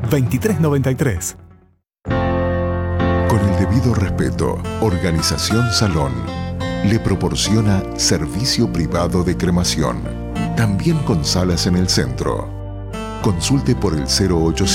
2393. Con el debido respeto, Organización Salón le proporciona servicio privado de cremación, también con salas en el centro. Consulte por el 0800